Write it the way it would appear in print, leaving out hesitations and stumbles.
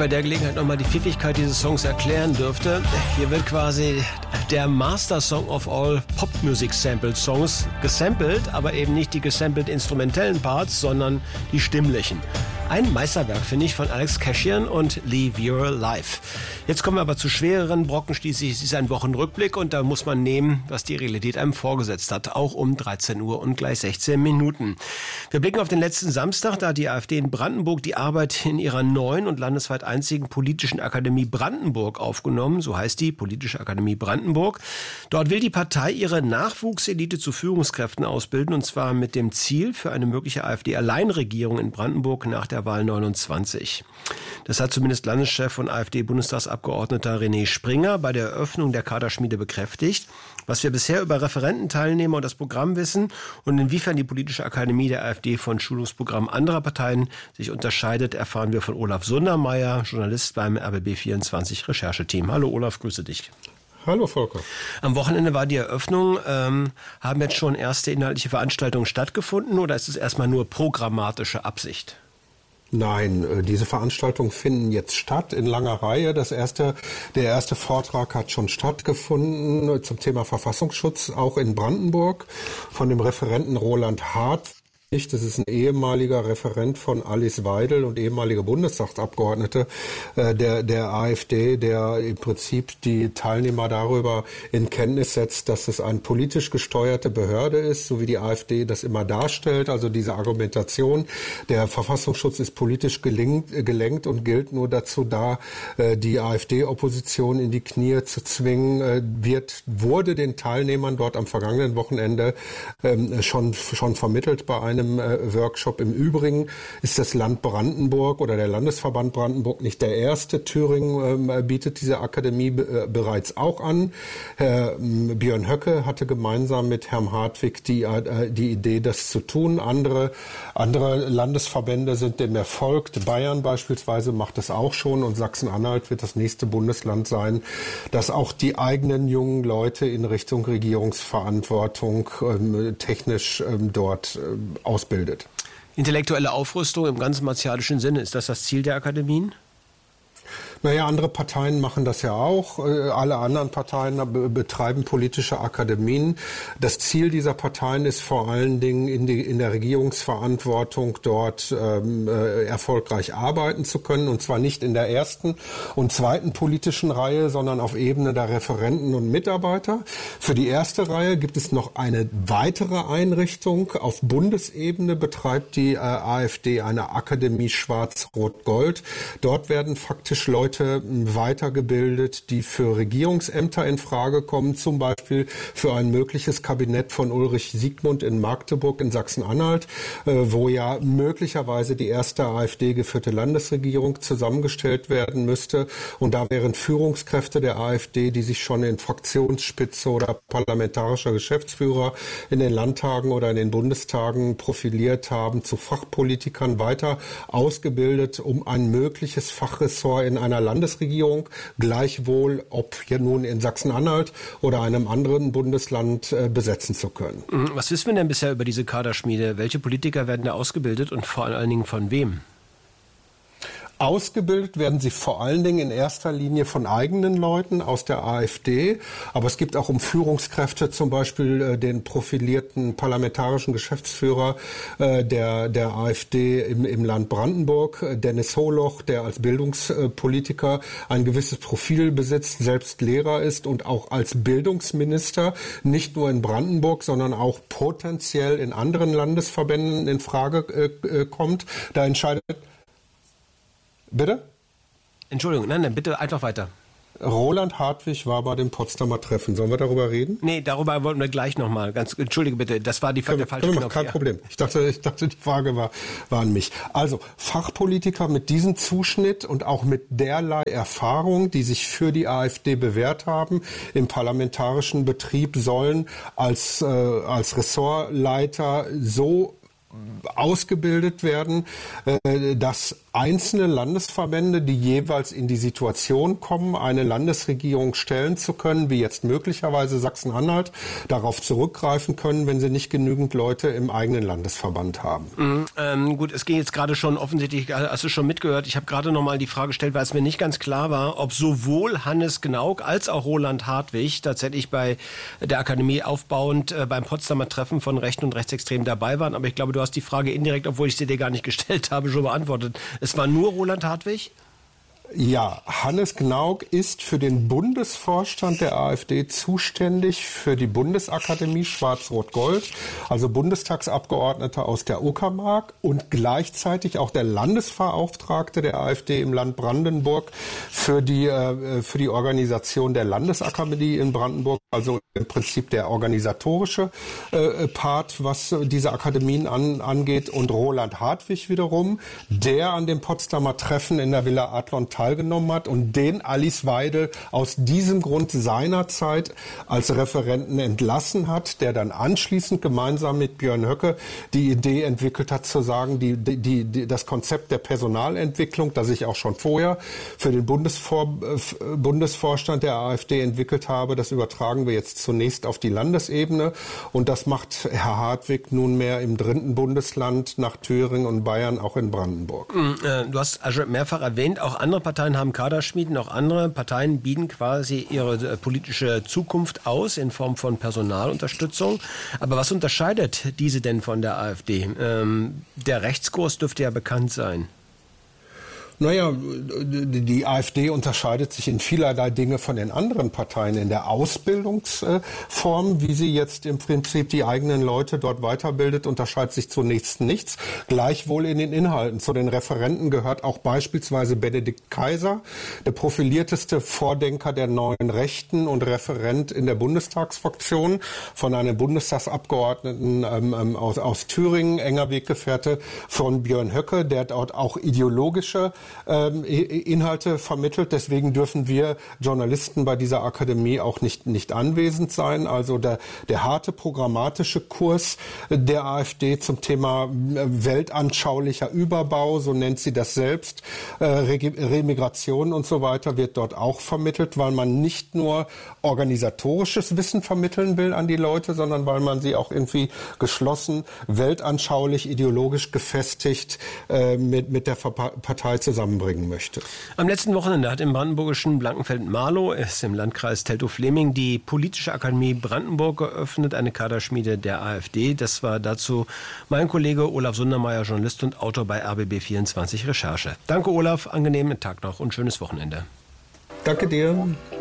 bei der Gelegenheit nochmal die Pfiffigkeit dieses Songs erklären dürfte. Hier wird quasi der Master Song of all Pop-Music-Sampled-Songs gesampelt, aber eben nicht die gesampled instrumentellen Parts, sondern die stimmlichen. Ein Meisterwerk, finde ich, von Alex Keshian und Live Your Life. Jetzt kommen wir aber zu schwereren Brocken. Schließlich ist es ein Wochenrückblick und da muss man nehmen, was die Realität einem vorgesetzt hat. Auch um 13 Uhr und gleich 16 Minuten. Wir blicken auf den letzten Samstag, da hat die AfD in Brandenburg die Arbeit in ihrer neuen und landesweit einzigen Politischen Akademie Brandenburg aufgenommen. So heißt die Politische Akademie Brandenburg. Dort will die Partei ihre Nachwuchselite zu Führungskräften ausbilden, und zwar mit dem Ziel für eine mögliche AfD-Alleinregierung in Brandenburg nach der Wahl 29. Das hat zumindest Landeschef und AfD-Bundestagsabgeordneter René Springer bei der Eröffnung der Kaderschmiede bekräftigt. Was wir bisher über Referententeilnehmer und das Programm wissen und inwiefern die Politische Akademie der AfD von Schulungsprogrammen anderer Parteien sich unterscheidet, erfahren wir von Olaf Sundermeier, Journalist beim RBB24 Rechercheteam. Hallo Olaf, grüße dich. Hallo Volker. Am Wochenende war die Eröffnung. Haben jetzt schon erste inhaltliche Veranstaltungen stattgefunden oder ist es erstmal nur programmatische Absicht? Nein, diese Veranstaltungen finden jetzt statt in langer Reihe. Der erste Vortrag hat schon stattgefunden zum Thema Verfassungsschutz, auch in Brandenburg, von dem Referenten Roland Hartwig. Das ist ein ehemaliger Referent von Alice Weidel und ehemaliger Bundestagsabgeordnete der AfD, der im Prinzip die Teilnehmer darüber in Kenntnis setzt, dass es eine politisch gesteuerte Behörde ist, so wie die AfD das immer darstellt. Also diese Argumentation, der Verfassungsschutz ist politisch gelenkt und gilt nur dazu da, die AfD-Opposition in die Knie zu zwingen, wurde den Teilnehmern dort am vergangenen Wochenende schon vermittelt bei einem Workshop. Im Übrigen ist das Land Brandenburg oder der Landesverband Brandenburg nicht der erste. Thüringen bietet diese Akademie bereits auch an. Herr Björn Höcke hatte gemeinsam mit Herrn Hartwig die Idee, das zu tun. Andere Landesverbände sind dem erfolgt. Bayern beispielsweise macht das auch schon und Sachsen-Anhalt wird das nächste Bundesland sein, das auch die eigenen jungen Leute in Richtung Regierungsverantwortung technisch dort ausbildet. Intellektuelle Aufrüstung im ganz martialischen Sinne, ist das das Ziel der Akademien? Naja, andere Parteien machen das ja auch. Alle anderen Parteien betreiben politische Akademien. Das Ziel dieser Parteien ist vor allen Dingen in der Regierungsverantwortung dort erfolgreich arbeiten zu können. Und zwar nicht in der ersten und zweiten politischen Reihe, sondern auf Ebene der Referenten und Mitarbeiter. Für die erste Reihe gibt es noch eine weitere Einrichtung. Auf Bundesebene betreibt die AfD eine Akademie Schwarz-Rot-Gold. Dort werden faktisch Leute weitergebildet, die für Regierungsämter in Frage kommen, zum Beispiel für ein mögliches Kabinett von Ulrich Siegmund in Magdeburg in Sachsen-Anhalt, wo ja möglicherweise die erste AfD-geführte Landesregierung zusammengestellt werden müsste. Und da wären Führungskräfte der AfD, die sich schon in Fraktionsspitze oder parlamentarischer Geschäftsführer in den Landtagen oder in den Bundestagen profiliert haben, zu Fachpolitikern weiter ausgebildet, um ein mögliches Fachressort in einer Landesregierung, gleichwohl ob hier nun in Sachsen-Anhalt oder einem anderen Bundesland besetzen zu können. Was wissen wir denn bisher über diese Kaderschmiede? Welche Politiker werden da ausgebildet und vor allen Dingen von wem? Ausgebildet werden sie vor allen Dingen in erster Linie von eigenen Leuten aus der AfD. Aber es gibt auch um Führungskräfte zum Beispiel den profilierten parlamentarischen Geschäftsführer der AfD im Land Brandenburg, Dennis Holoch, der als Bildungspolitiker ein gewisses Profil besitzt, selbst Lehrer ist und auch als Bildungsminister nicht nur in Brandenburg, sondern auch potenziell in anderen Landesverbänden in Frage kommt. Da entscheidet... Bitte? Entschuldigung, nein, bitte einfach weiter. Roland Hartwig war bei dem Potsdamer Treffen. Sollen wir darüber reden? Nee, darüber wollten wir gleich nochmal. Entschuldige bitte, das war der falsche Knopf. Kein Problem. Ich dachte, die Frage war an mich. Also, Fachpolitiker mit diesem Zuschnitt und auch mit derlei Erfahrung, die sich für die AfD bewährt haben, im parlamentarischen Betrieb sollen als Ressortleiter so ausgebildet werden, dass einzelne Landesverbände, die jeweils in die Situation kommen, eine Landesregierung stellen zu können, wie jetzt möglicherweise Sachsen-Anhalt, darauf zurückgreifen können, wenn sie nicht genügend Leute im eigenen Landesverband haben. Gut, es ging jetzt gerade schon offensichtlich, hast du schon mitgehört, ich habe gerade noch mal die Frage gestellt, weil es mir nicht ganz klar war, ob sowohl Hannes Gnauk als auch Roland Hartwig tatsächlich bei der Akademie aufbauend beim Potsdamer Treffen von Rechten und Rechtsextremen dabei waren. Aber ich glaube, du hast die Frage indirekt, obwohl ich sie dir gar nicht gestellt habe, schon beantwortet. Es war nur Roland Hartwig? Ja, Hannes Gnauk ist für den Bundesvorstand der AfD zuständig für die Bundesakademie Schwarz-Rot-Gold, also Bundestagsabgeordneter aus der Uckermark und gleichzeitig auch der Landesbeauftragte der AfD im Land Brandenburg für die Organisation der Landesakademie in Brandenburg, also im Prinzip der organisatorische Part, was diese Akademien angeht. Und Roland Hartwig wiederum, der an dem Potsdamer Treffen in der Villa Adlon teilgenommen hat und den Alice Weidel aus diesem Grund seinerzeit als Referenten entlassen hat, der dann anschließend gemeinsam mit Björn Höcke die Idee entwickelt hat, zu sagen, das Konzept der Personalentwicklung, das ich auch schon vorher für den Bundesvorstand der AfD entwickelt habe, das übertragen wir jetzt zunächst auf die Landesebene und das macht Herr Hartwig nunmehr im 3. Bundesland nach Thüringen und Bayern, auch in Brandenburg. Du hast also mehrfach erwähnt, auch andere Parteien haben Kaderschmieden, auch andere Parteien bieten quasi ihre politische Zukunft aus in Form von Personalunterstützung. Aber was unterscheidet diese denn von der AfD? Der Rechtskurs dürfte ja bekannt sein. Naja, die AfD unterscheidet sich in vielerlei Dinge von den anderen Parteien. In der Ausbildungsform, wie sie jetzt im Prinzip die eigenen Leute dort weiterbildet, unterscheidet sich zunächst nichts. Gleichwohl in den Inhalten. Zu den Referenten gehört auch beispielsweise Benedikt Kaiser, der profilierteste Vordenker der Neuen Rechten und Referent in der Bundestagsfraktion, von einem Bundestagsabgeordneten aus Thüringen, enger Weggefährte von Björn Höcke, der dort auch ideologische Inhalte vermittelt. Deswegen dürfen wir Journalisten bei dieser Akademie auch nicht anwesend sein. Also der harte programmatische Kurs der AfD zum Thema weltanschaulicher Überbau, so nennt sie das selbst, Remigration und so weiter, wird dort auch vermittelt, weil man nicht nur organisatorisches Wissen vermitteln will an die Leute, sondern weil man sie auch irgendwie geschlossen, weltanschaulich, ideologisch gefestigt mit der Partei zusammenbringen möchte. Am letzten Wochenende hat im brandenburgischen Blankenfeld-Marlow, ist im Landkreis Teltow-Fleming, die Politische Akademie Brandenburg geöffnet, eine Kaderschmiede der AfD. Das war dazu mein Kollege Olaf Sundermeier, Journalist und Autor bei RBB24 Recherche. Danke Olaf, angenehmen Tag noch und schönes Wochenende. Danke dir.